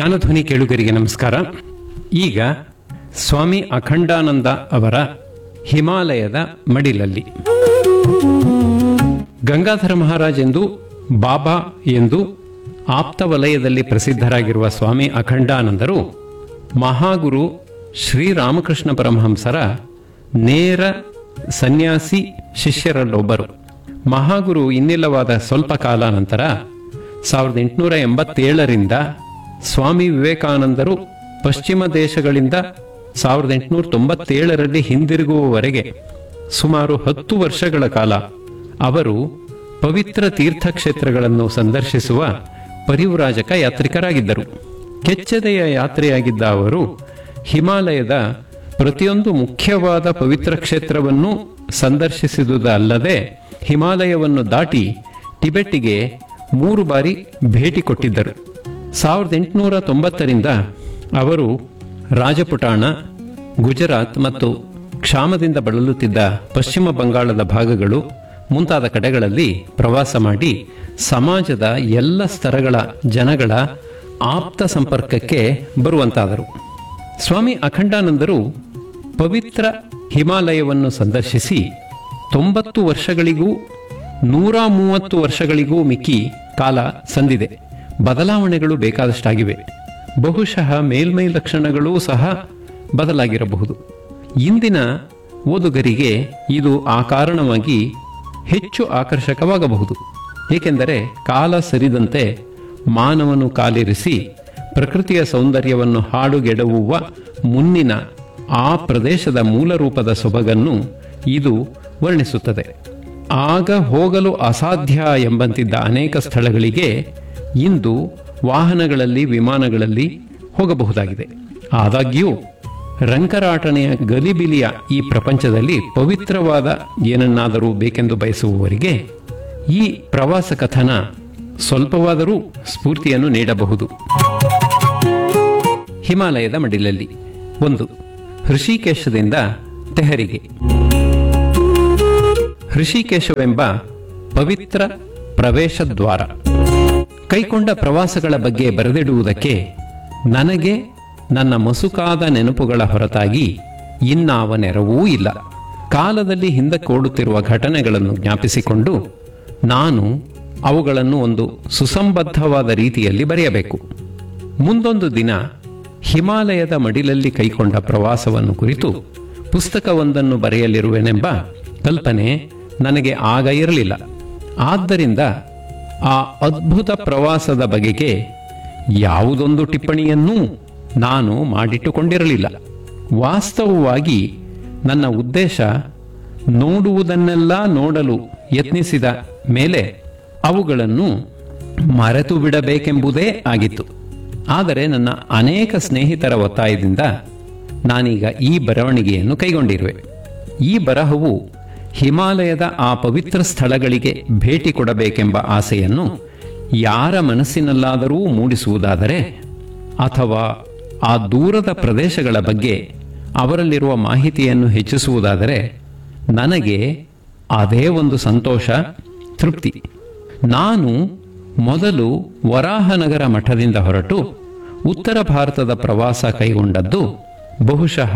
ಜ್ಞಾನಧ್ವನಿ ಕೇಳುಗರಿಗೆ ನಮಸ್ಕಾರ. ಈಗ ಸ್ವಾಮಿ ಅಖಂಡಾನಂದ ಅವರ ಹಿಮಾಲಯದ ಮಡಿಲಲ್ಲಿ. ಗಂಗಾಧರ ಮಹಾರಾಜ್ ಎಂದು, ಬಾಬಾ ಎಂದು ಆಪ್ತ ವಲಯದಲ್ಲಿ ಪ್ರಸಿದ್ಧರಾಗಿರುವ ಸ್ವಾಮಿ ಅಖಂಡಾನಂದರು ಮಹಾಗುರು ಶ್ರೀರಾಮಕೃಷ್ಣ ಪರಮಹಂಸರ ನೇರ ಸನ್ಯಾಸಿ ಶಿಷ್ಯರಲ್ಲೊಬ್ಬರು. ಮಹಾಗುರು ಇನ್ನಿಲ್ಲವಾದ ಸ್ವಲ್ಪ ಕಾಲ ನಂತರ 1887ರಿಂದ ಸ್ವಾಮಿ ವಿವೇಕಾನಂದರು ಪಶ್ಚಿಮ ದೇಶಗಳಿಂದ 1897ರಲ್ಲಿ ಹಿಂದಿರುಗುವವರೆಗೆ ಸುಮಾರು 10 ವರ್ಷಗಳ ಕಾಲ ಅವರು ಪವಿತ್ರ ತೀರ್ಥಕ್ಷೇತ್ರಗಳನ್ನು ಸಂದರ್ಶಿಸುವ ಪರಿವ್ರಾಜಕ ಯಾತ್ರಿಕರಾಗಿದ್ದರು. ಕೆಚ್ಚೆದೆಯ ಯಾತ್ರೆಯಾಗಿದ್ದ ಅವರು ಹಿಮಾಲಯದ ಪ್ರತಿಯೊಂದು ಮುಖ್ಯವಾದ ಪವಿತ್ರ ಕ್ಷೇತ್ರವನ್ನು ಸಂದರ್ಶಿಸಿದುದಲ್ಲದೆ ಹಿಮಾಲಯವನ್ನು ದಾಟಿ ಟಿಬೆಟ್ಗೆ 3 ಬಾರಿ ಭೇಟಿ ಕೊಟ್ಟಿದ್ದರು. 1890ರಿಂದ ಅವರು ರಾಜಪುಟಾಣ, ಗುಜರಾತ್ ಮತ್ತು ಕ್ಷಾಮದಿಂದ ಬಳಲುತ್ತಿದ್ದ ಪಶ್ಚಿಮ ಬಂಗಾಳದ ಭಾಗಗಳು ಮುಂತಾದ ಕಡೆಗಳಲ್ಲಿ ಪ್ರವಾಸ ಮಾಡಿ ಸಮಾಜದ ಎಲ್ಲ ಸ್ತರಗಳ ಜನಗಳ ಆಪ್ತ ಸಂಪರ್ಕಕ್ಕೆ ಬರುವಂತಾದರು. ಸ್ವಾಮಿ ಅಖಂಡಾನಂದರು ಪವಿತ್ರ ಹಿಮಾಲಯವನ್ನು ಸಂದರ್ಶಿಸಿ 90 ವರ್ಷಗಳಿಗೂ 130 ವರ್ಷಗಳಿಗೂ ಮಿಕ್ಕಿ ಕಾಲ ಸಂದಿದೆ. ಬದಲಾವಣೆಗಳು ಬೇಕಾದಷ್ಟಾಗಿವೆ. ಬಹುಶಃ ಮೇಲ್ಮೈ ಲಕ್ಷಣಗಳೂ ಸಹ ಬದಲಾಗಿರಬಹುದು. ಇಂದಿನ ಓದುಗರಿಗೆ ಇದು ಆ ಕಾರಣವಾಗಿ ಹೆಚ್ಚು ಆಕರ್ಷಕವಾಗಬಹುದು. ಏಕೆಂದರೆ ಕಾಲ ಸರಿದಂತೆ ಮಾನವನು ಕಾಲಿರಿಸಿ ಪ್ರಕೃತಿಯ ಸೌಂದರ್ಯವನ್ನು ಹಾಡುಗೆಡವುವ ಮುನ್ನಿನ ಆ ಪ್ರದೇಶದ ಮೂಲರೂಪದ ಸೊಬಗನ್ನು ಇದು ವರ್ಣಿಸುತ್ತದೆ. ಆಗ ಹೋಗಲು ಅಸಾಧ್ಯ ಎಂಬಂತಿದ್ದ ಅನೇಕ ಸ್ಥಳಗಳಿಗೆ ಇಂದು ವಾಹನಗಳಲ್ಲಿ, ವಿಮಾನಗಳಲ್ಲಿ ಹೋಗಬಹುದಾಗಿದೆ. ಆದಾಗ್ಯೂ ರಂಕರಾಟನೆಯ ಗಲಿಬಿಲಿಯ ಈ ಪ್ರಪಂಚದಲ್ಲಿ ಪವಿತ್ರವಾದ ಏನನ್ನಾದರೂ ಬೇಕೆಂದು ಬಯಸುವವರಿಗೆ ಈ ಪ್ರವಾಸ ಕಥನ ಸ್ವಲ್ಪವಾದರೂ ಸ್ಫೂರ್ತಿಯನ್ನು ನೀಡಬಹುದು. ಹಿಮಾಲಯದ ಮಡಿಲಲ್ಲಿ 1. ಹೃಷಿಕೇಶದಿಂದ ತೆಹರಿಗೆ. ಹೃಷಿಕೇಶವೆಂಬ ಪವಿತ್ರ ಪ್ರವೇಶ ದ್ವಾರ. ಕೈಕೊಂಡ ಪ್ರವಾಸಗಳ ಬಗ್ಗೆ ಬರೆದಿಡುವುದಕ್ಕೆ ನನಗೆ ನನ್ನ ಮಸುಕಾದ ನೆನಪುಗಳ ಹೊರತಾಗಿ ಇನ್ನಾವ ನೆರವೂ ಇಲ್ಲ. ಕಾಲದಲ್ಲಿ ಹಿಂದಕ್ಕೋಡುತ್ತಿರುವ ಘಟನೆಗಳನ್ನು ಜ್ಞಾಪಿಸಿಕೊಂಡು ನಾನು ಅವುಗಳನ್ನು ಒಂದು ಸುಸಂಬದ್ಧವಾದ ರೀತಿಯಲ್ಲಿ ಬರೆಯಬೇಕು. ಮುಂದೊಂದು ದಿನ ಹಿಮಾಲಯದ ಮಡಿಲಲ್ಲಿ ಕೈಕೊಂಡ ಪ್ರವಾಸವನ್ನು ಕುರಿತು ಪುಸ್ತಕವೊಂದನ್ನು ಬರೆಯಲಿರುವೆನೆಂಬ ಕಲ್ಪನೆ ನನಗೆ ಆಗ ಇರಲಿಲ್ಲ. ಆದ್ದರಿಂದ ಆ ಅದ್ಭುತ ಪ್ರವಾಸದ ಬಗೆಗೆ ಯಾವುದೊಂದು ಟಿಪ್ಪಣಿಯನ್ನೂ ನಾನು ಮಾಡಿಟ್ಟುಕೊಂಡಿರಲಿಲ್ಲ. ವಾಸ್ತವವಾಗಿ ನನ್ನ ಉದ್ದೇಶ ನೋಡುವುದನ್ನೆಲ್ಲ ನೋಡಲು ಯತ್ನಿಸಿದ ಮೇಲೆ ಅವುಗಳನ್ನು ಮರೆತು ಬಿಡಬೇಕೆಂಬುದೇ ಆಗಿತ್ತು. ಆದರೆ ನನ್ನ ಅನೇಕ ಸ್ನೇಹಿತರ ಒತ್ತಾಯದಿಂದ ನಾನೀಗ ಈ ಬರವಣಿಗೆಯನ್ನು ಕೈಗೊಂಡಿರುವೆ. ಈ ಬರಹವು ಹಿಮಾಲಯದ ಆ ಪವಿತ್ರ ಸ್ಥಳಗಳಿಗೆ ಭೇಟಿ ಕೊಡಬೇಕೆಂಬ ಆಸೆಯನ್ನು ಯಾರ ಮನಸ್ಸಿನಲ್ಲಾದರೂ ಮೂಡಿಸುವುದಾದರೆ, ಅಥವಾ ಆ ದೂರದ ಪ್ರದೇಶಗಳ ಬಗ್ಗೆ ಅವರಲ್ಲಿರುವ ಮಾಹಿತಿಯನ್ನು ಹೆಚ್ಚಿಸುವುದಾದರೆ ನನಗೆ ಅದೇ ಒಂದು ಸಂತೋಷ, ತೃಪ್ತಿ. ನಾನು ಮೊದಲು ವರಾಹನಗರ ಮಠದಿಂದ ಹೊರಟು ಉತ್ತರ ಭಾರತದ ಪ್ರವಾಸ ಕೈಗೊಂಡದ್ದು ಬಹುಶಃ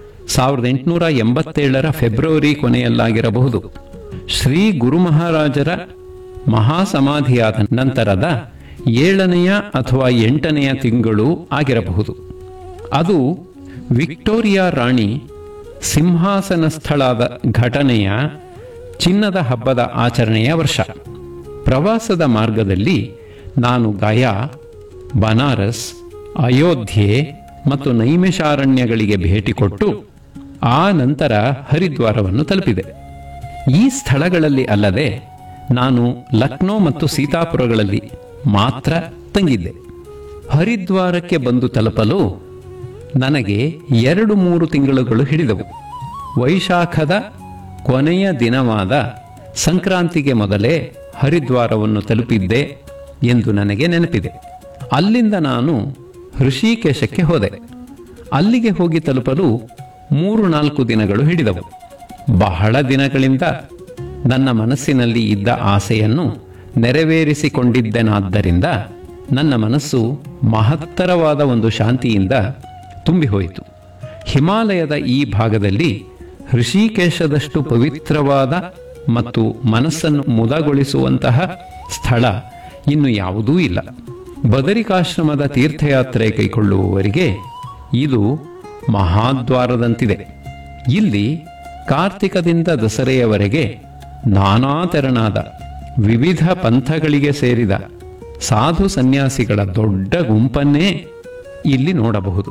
1887ರ ಫೆಬ್ರವರಿ ಕೊನೆಯಲ್ಲಾಗಿರಬಹುದು. ಶ್ರೀ ಗುರು ಮಹಾರಾಜರ ಮಹಾಸಮಾಧಿಯಾದ ನಂತರದ 7ನೆಯ ಅಥವಾ 8ನೆಯ ತಿಂಗಳು ಆಗಿರಬಹುದು. ಅದು ವಿಕ್ಟೋರಿಯಾ ರಾಣಿ ಸಿಂಹಾಸನಸ್ಥಳಾದ ಘಟನೆಯ ಚಿನ್ನದ ಹಬ್ಬದ ಆಚರಣೆಯ ವರ್ಷ. ಪ್ರವಾಸದ ಮಾರ್ಗದಲ್ಲಿ ನಾನು ಗಯಾ, ಬನಾರಸ್, ಅಯೋಧ್ಯೆ ಮತ್ತು ನೈಮಿಷಾರಣ್ಯಗಳಿಗೆ ಭೇಟಿ ಕೊಟ್ಟು ಆ ನಂತರ ಹರಿದ್ವಾರವನ್ನು ತಲುಪಿದೆ. ಈ ಸ್ಥಳಗಳಲ್ಲಿ ಅಲ್ಲದೆ ನಾನು ಲಕ್ನೋ ಮತ್ತು ಸೀತಾಪುರಗಳಲ್ಲಿ ಮಾತ್ರ ತಂಗಿದ್ದೆ. ಹರಿದ್ವಾರಕ್ಕೆ ಬಂದು ತಲುಪಲು ನನಗೆ 2-3 ತಿಂಗಳುಗಳು ಹಿಡಿದವು. ವೈಶಾಖದ ಕೊನೆಯ ದಿನವಾದ ಸಂಕ್ರಾಂತಿಗೆ ಮೊದಲೇ ಹರಿದ್ವಾರವನ್ನು ತಲುಪಿದ್ದೆ ಎಂದು ನನಗೆ ನೆನಪಿದೆ. ಅಲ್ಲಿಂದ ನಾನು ಹೃಷಿಕೇಶಕ್ಕೆ ಹೋದೆ. ಅಲ್ಲಿಗೆ ಹೋಗಿ ತಲುಪಲು 3-4 ದಿನಗಳು ಹಿಡಿದವು. ಬಹಳ ದಿನಗಳಿಂದ ನನ್ನ ಮನಸ್ಸಿನಲ್ಲಿ ಇದ್ದ ಆಸೆಯನ್ನು ನೆರವೇರಿಸಿಕೊಂಡಿದ್ದೆನಾದ್ದರಿಂದ ನನ್ನ ಮನಸ್ಸು ಮಹತ್ತರವಾದ ಒಂದು ಶಾಂತಿಯಿಂದ ತುಂಬಿಹೋಯಿತು. ಹಿಮಾಲಯದ ಈ ಭಾಗದಲ್ಲಿ ಋಷಿಕೇಶದಷ್ಟು ಪವಿತ್ರವಾದ ಮತ್ತು ಮನಸ್ಸನ್ನು ಮುದಗೊಳಿಸುವಂತಹ ಸ್ಥಳ ಇನ್ನು ಯಾವುದೂ ಇಲ್ಲ. ಬದರಿಕಾಶ್ರಮದ ತೀರ್ಥಯಾತ್ರೆ ಕೈಗೊಳ್ಳುವವರಿಗೆ ಇದು ಮಹಾದ್ವಾರದಂತಿದೆ. ಇಲ್ಲಿ ಕಾರ್ತಿಕದಿಂದ ದಸರೆಯವರೆಗೆ ನಾನಾ ತೆರನಾದ ವಿವಿಧ ಪಂಥಗಳಿಗೆ ಸೇರಿದ ಸಾಧು ಸನ್ಯಾಸಿಗಳ ದೊಡ್ಡ ಗುಂಪನ್ನೇ ಇಲ್ಲಿ ನೋಡಬಹುದು.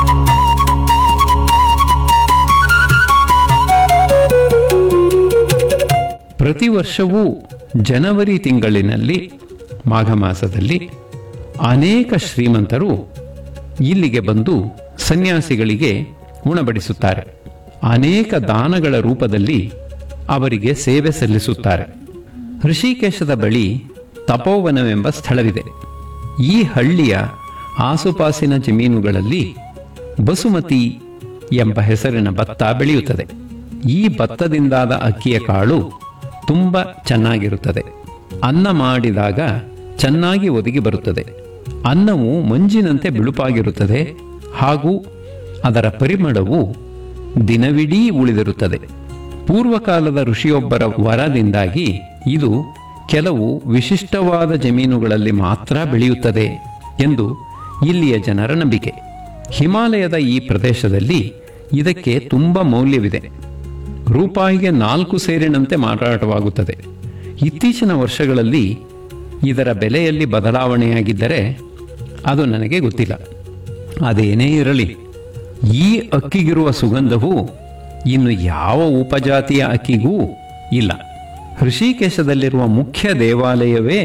ಪ್ರತಿ ವರ್ಷವೂ ಜನವರಿ ತಿಂಗಳಿನಲ್ಲಿ ಮಾಘ ಮಾಸದಲ್ಲಿ ಅನೇಕ ಶ್ರೀಮಂತರು ಇಲ್ಲಿಗೆ ಬಂದು ಸನ್ಯಾಸಿಗಳಿಗೆ ಉಣಬಡಿಸುತ್ತಾರೆ. ಅನೇಕ ದಾನಗಳ ರೂಪದಲ್ಲಿ ಅವರಿಗೆ ಸೇವೆ ಸಲ್ಲಿಸುತ್ತಾರೆ. ಋಷಿಕೇಶದ ಬಳಿ ತಪೋವನವೆಂಬ ಸ್ಥಳವಿದೆ. ಈ ಹಳ್ಳಿಯ ಆಸುಪಾಸಿನ ಜಮೀನುಗಳಲ್ಲಿ ಬಸುಮತಿ ಎಂಬ ಹೆಸರಿನ ಭತ್ತ ಬೆಳೆಯುತ್ತದೆ. ಈ ಭತ್ತದಿಂದಾದ ಅಕ್ಕಿಯ ಕಾಳು ತುಂಬ ಚೆನ್ನಾಗಿರುತ್ತದೆ. ಅನ್ನ ಮಾಡಿದಾಗ ಚೆನ್ನಾಗಿ ಒದಗಿ ಬರುತ್ತದೆ. ಅನ್ನವು ಮಂಜಿನಂತೆ ಬಿಳುಪಾಗಿರುತ್ತದೆ ಹಾಗೂ ಅದರ ಪರಿಮಳವು ದಿನವಿಡೀ ಉಳಿದಿರುತ್ತದೆ. ಪೂರ್ವಕಾಲದ ಋಷಿಯೊಬ್ಬರ ವರದಿಂದಾಗಿ ಇದು ಕೆಲವು ವಿಶಿಷ್ಟವಾದ ಜಮೀನುಗಳಲ್ಲಿ ಮಾತ್ರ ಬೆಳೆಯುತ್ತದೆ ಎಂದು ಇಲ್ಲಿಯ ಜನರ ನಂಬಿಕೆ. ಹಿಮಾಲಯದ ಈ ಪ್ರದೇಶದಲ್ಲಿ ಇದಕ್ಕೆ ತುಂಬ ಮೌಲ್ಯವಿದೆ. ರೂಪಾಯಿಗೆ 4 ಸೇರಿನಂತೆ ಮಾರಾಟವಾಗುತ್ತದೆ. ಇತ್ತೀಚಿನ ವರ್ಷಗಳಲ್ಲಿ ಇದರ ಬೆಲೆಯಲ್ಲಿ ಬದಲಾವಣೆಯಾಗಿದ್ದರೆ ಅದು ನನಗೆ ಗೊತ್ತಿಲ್ಲ. ಅದೇನೇ ಇರಲಿ, ಈ ಅಕ್ಕಿಗಿರುವ ಸುಗಂಧವು ಇನ್ನು ಯಾವ ಉಪಜಾತಿಯ ಅಕ್ಕಿಗೂ ಇಲ್ಲ. ಋಷಿಕೇಶದಲ್ಲಿರುವ ಮುಖ್ಯ ದೇವಾಲಯವೇ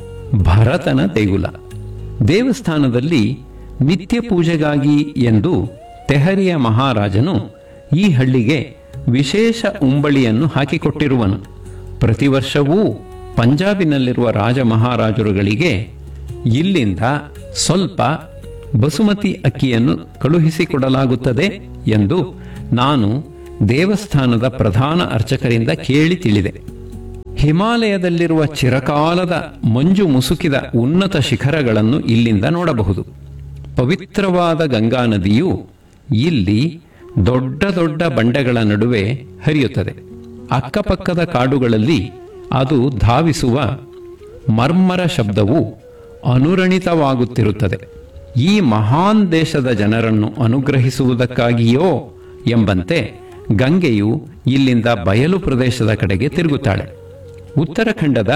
ಭರತನ ದೇಗುಲ. ದೇವಸ್ಥಾನದಲ್ಲಿ ನಿತ್ಯ ಪೂಜೆಗಾಗಿ ಎಂದು ತೆಹರಿಯ ಮಹಾರಾಜನು ಈ ಹಳ್ಳಿಗೆ ವಿಶೇಷ ಉಂಬಳಿಯನ್ನು ಹಾಕಿಕೊಟ್ಟಿರುವನು. ಪ್ರತಿ ವರ್ಷವೂ ಪಂಜಾಬಿನಲ್ಲಿರುವ ರಾಜ ಮಹಾರಾಜರುಗಳಿಗೆ ಇಲ್ಲಿಂದ ಸ್ವಲ್ಪ ಬಸುಮತಿ ಅಕ್ಕಿಯನ್ನು ಕಳುಹಿಸಿಕೊಡಲಾಗುತ್ತದೆ ಎಂದು ನಾನು ದೇವಸ್ಥಾನದ ಪ್ರಧಾನ ಅರ್ಚಕರಿಂದ ಕೇಳಿ ತಿಳಿದೆ. ಹಿಮಾಲಯದಲ್ಲಿರುವ ಚಿರಕಾಲದ ಮಂಜು ಮುಸುಕಿದ ಉನ್ನತ ಶಿಖರಗಳನ್ನು ಇಲ್ಲಿಂದ ನೋಡಬಹುದು. ಪವಿತ್ರವಾದ ಗಂಗಾ ನದಿಯು ಇಲ್ಲಿ ದೊಡ್ಡ ದೊಡ್ಡ ಬಂಡೆಗಳ ನಡುವೆ ಹರಿಯುತ್ತದೆ. ಅಕ್ಕಪಕ್ಕದ ಕಾಡುಗಳಲ್ಲಿ ಅದು ಧಾವಿಸುವ ಮರ್ಮರ ಶಬ್ದವು ಅನುರಣಿತವಾಗುತ್ತಿರುತ್ತದೆ. ಈ ಮಹಾನ್ ದೇಶದ ಜನರನ್ನು ಅನುಗ್ರಹಿಸುವುದಕ್ಕಾಗಿಯೋ ಎಂಬಂತೆ ಗಂಗೆಯು ಇಲ್ಲಿಂದ ಬಯಲು ಪ್ರದೇಶದ ಕಡೆಗೆ ತಿರುಗುತ್ತಾಳೆ. ಉತ್ತರಾಖಂಡದ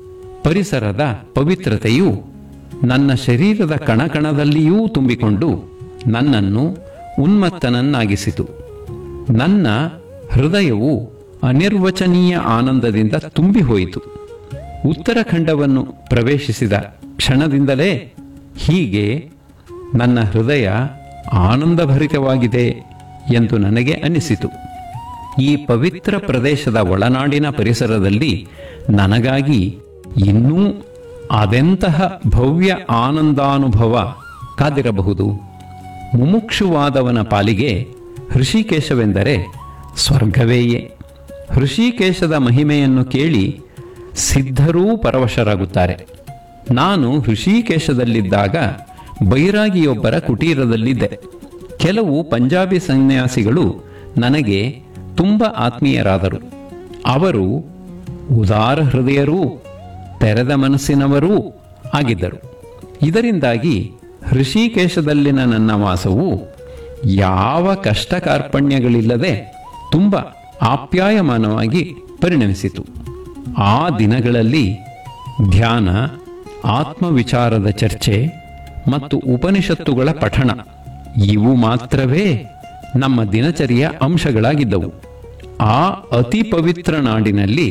ಪರಿಸರದ ಪವಿತ್ರತೆಯು ನನ್ನ ಶರೀರದ ಕಣಕಣದಲ್ಲಿಯೂ ತುಂಬಿಕೊಂಡು ನನ್ನನ್ನು ಉನ್ಮತ್ತನನ್ನಾಗಿಸಿತು. ನನ್ನ ಹೃದಯವು ಅನಿರ್ವಚನೀಯ ಆನಂದದಿಂದ ತುಂಬಿಹೋಯಿತು. ಉತ್ತರಾಖಂಡವನ್ನು ಪ್ರವೇಶಿಸಿದ ಕ್ಷಣದಿಂದಲೇ ಹೀಗೆ ನನ್ನ ಹೃದಯ ಆನಂದಭರಿತವಾಗಿದೆ ಎಂದು ನನಗೆ ಅನಿಸಿತು. ಈ ಪವಿತ್ರ ಪ್ರದೇಶದ ಒಳನಾಡಿನ ಪರಿಸರದಲ್ಲಿ ನನಗಾಗಿ ಇನ್ನೂ ಅದೆಂತಹ ಭವ್ಯ ಆನಂದಾನುಭವ ಕಾದಿರಬಹುದು. ಮುಮುಕ್ಷುವಾದವನ ಪಾಲಿಗೆ ಋಷಿಕೇಶವೆಂದರೆ ಸ್ವರ್ಗವೇಯೇ. ಋಷಿಕೇಶದ ಮಹಿಮೆಯನ್ನು ಕೇಳಿ ಸಿದ್ಧರೂ ಪರವಶರಾಗುತ್ತಾರೆ. ನಾನು ಋಷಿಕೇಶದಲ್ಲಿದ್ದಾಗ ಬೈರಾಗಿಯೊಬ್ಬರ ಕುಟೀರದಲ್ಲಿದ್ದೆ. ಕೆಲವು ಪಂಜಾಬಿ ಸನ್ಯಾಸಿಗಳು ನನಗೆ ತುಂಬ ಆತ್ಮೀಯರಾದರು. ಅವರು ಉದಾರ ಹೃದಯರೂ ತೆರೆದ ಮನಸ್ಸಿನವರೂ ಆಗಿದ್ದರು. ಇದರಿಂದಾಗಿ ಋಷಿಕೇಶದಲ್ಲಿನ ನನ್ನ ವಾಸವು ಯಾವ ಕಷ್ಟ ಕಾರ್ಪಣ್ಯಗಳಿಲ್ಲದೆ ತುಂಬ ಆಪ್ಯಾಯಮಾನವಾಗಿ ಪರಿಣಮಿಸಿತು. ಆ ದಿನಗಳಲ್ಲಿ ಧ್ಯಾನ, ಆತ್ಮವಿಚಾರದ ಚರ್ಚೆ ಮತ್ತು ಉಪನಿಷತ್ತುಗಳ ಪಠಣ ಇವು ಮಾತ್ರವೇ ನಮ್ಮ ದಿನಚರಿಯ ಅಂಶಗಳಾಗಿದ್ದವು. ಆ ಅತಿ ಪವಿತ್ರ ನಾಡಿನಲ್ಲಿ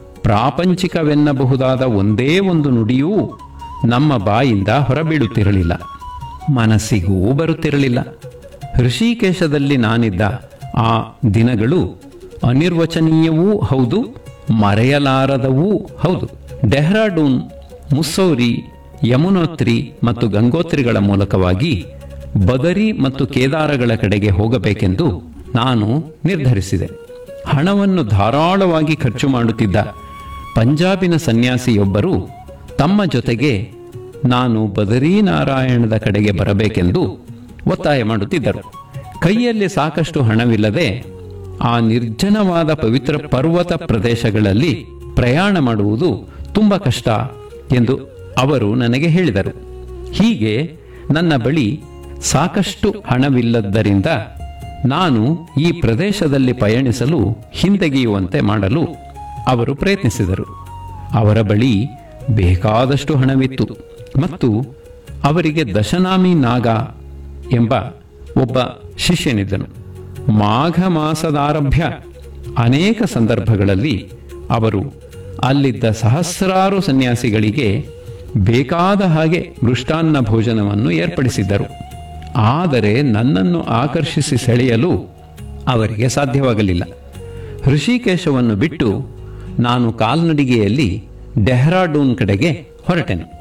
ಪ್ರಾಪಂಚಿಕವೆನ್ನಬಹುದಾದ ಒಂದೇ ಒಂದು ನುಡಿಯೂ ನಮ್ಮ ಬಾಯಿಂದ ಹೊರಬೀಳುತ್ತಿರಲಿಲ್ಲ, ಮನಸ್ಸಿಗೂ ಬರುತ್ತಿರಲಿಲ್ಲ. ಋಷಿಕೇಶದಲ್ಲಿ ನಾನಿದ್ದ ಆ ದಿನಗಳು ಅನಿರ್ವಚನೀಯವೂ ಹೌದು, ಮರೆಯಲಾರದವೂ ಹೌದು. ಡೆಹ್ರಾಡೂನ್, ಮುಸ್ಸೌರಿ, ಯಮುನೋತ್ರಿ ಮತ್ತು ಗಂಗೋತ್ರಿಗಳ ಮೂಲಕವಾಗಿ ಬದರಿ ಮತ್ತು ಕೇದಾರಗಳ ಕಡೆಗೆ ಹೋಗಬೇಕೆಂದು ನಾನು ನಿರ್ಧರಿಸಿದೆ. ಹಣವನ್ನು ಧಾರಾಳವಾಗಿ ಖರ್ಚು ಮಾಡುತ್ತಿದ್ದ ಪಂಜಾಬಿನ ಸನ್ಯಾಸಿಯೊಬ್ಬರು ತಮ್ಮ ಜೊತೆಗೆ ನಾನು ಬದರೀನಾರಾಯಣದ ಕಡೆಗೆ ಬರಬೇಕೆಂದು ಒತ್ತಾಯ ಮಾಡುತ್ತಿದ್ದರು. ಕೈಯಲ್ಲಿ ಸಾಕಷ್ಟು ಹಣವಿಲ್ಲದೆ ಆ ನಿರ್ಜನವಾದ ಪವಿತ್ರ ಪರ್ವತ ಪ್ರದೇಶಗಳಲ್ಲಿ ಪ್ರಯಾಣ ಮಾಡುವುದು ತುಂಬ ಕಷ್ಟ ಎಂದು ಅವರು ನನಗೆ ಹೇಳಿದರು. ಹೀಗೆ ನನ್ನ ಬಳಿ ಸಾಕಷ್ಟು ಹಣವಿಲ್ಲದ್ದರಿಂದ ನಾನು ಈ ಪ್ರದೇಶದಲ್ಲಿ ಪಯಣಿಸಲು ಹಿಂದೆಗೆಯುವಂತೆ ಮಾಡಲು ಅವರು ಪ್ರಯತ್ನಿಸಿದರು. ಅವರ ಬಳಿ ಬೇಕಾದಷ್ಟು ಹಣವಿತ್ತು ಮತ್ತು ಅವರಿಗೆ ದಶನಾಮಿ ನಾಗ ಎಂಬ ಒಬ್ಬ ಶಿಷ್ಯನಿದ್ದನು. ಮಾಘ ಮಾಸದಾರಭ್ಯ ಅನೇಕ ಸಂದರ್ಭಗಳಲ್ಲಿ ಅವರು ಅಲ್ಲಿದ್ದ ಸಹಸ್ರಾರು ಸನ್ಯಾಸಿಗಳಿಗೆ ಬೇಕಾದ ಹಾಗೆ ಮೃಷ್ಟಾನ್ನ ಭೋಜನವನ್ನು ಏರ್ಪಡಿಸಿದ್ದರು. ಆದರೆ ನನ್ನನ್ನು ಆಕರ್ಷಿಸಿ ಸೆಳೆಯಲು ಅವರಿಗೆ ಸಾಧ್ಯವಾಗಲಿಲ್ಲ. ಋಷಿಕೇಶವನ್ನು ಬಿಟ್ಟು ನಾನು ಕಾಲ್ನಡಿಗೆಯಲ್ಲಿ ಡೆಹ್ರಾಡೂನ್ ಕಡೆಗೆ ಹೊರಟೆನು.